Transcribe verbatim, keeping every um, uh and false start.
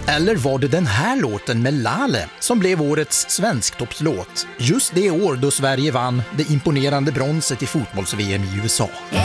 Eller var det den här låten med Lale som blev årets svensktoppslåt? Just det år då Sverige vann det imponerande bronset i fotbolls-V M i U S A.